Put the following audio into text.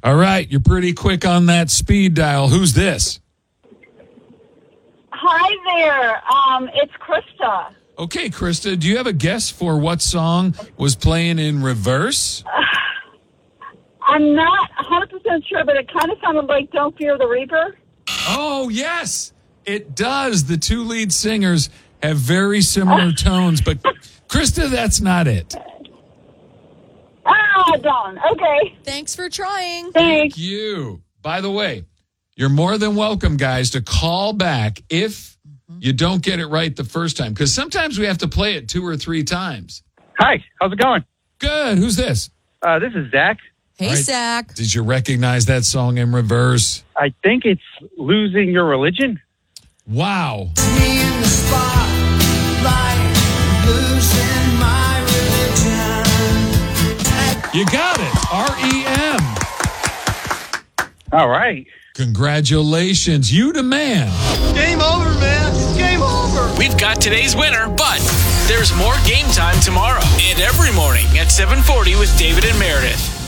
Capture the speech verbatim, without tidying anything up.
All right, you're pretty quick on that speed dial. Who's this? Hi there. Um, it's Krista. Okay, Krista, do you have a guess for what song was playing in reverse? Uh, I'm not one hundred percent sure, but it kind of sounded like Don't Fear the Reaper. Oh, yes, it does. The two lead singers have very similar tones, but Krista, that's not it. Ah, darn. Okay. Thanks for trying. Thanks. Thank you. By the way, you're more than welcome, guys, to call back if you don't get it right the first time, because sometimes we have to play it two or three times. Hi, how's it going? Good. Who's this? Uh, this is Zach. Hey, All right. Zach. Did you recognize that song in reverse? I think it's Losing Your Religion. Wow. You got it. R E M. All right. Congratulations. You the man. Game over, man. It's game over. We've got today's winner, but there's more Game Time tomorrow and every morning at seven forty with David and Meredith.